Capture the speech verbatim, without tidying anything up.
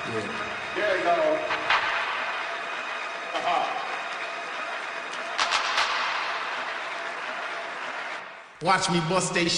There you go. Uh-huh. Watch me bust they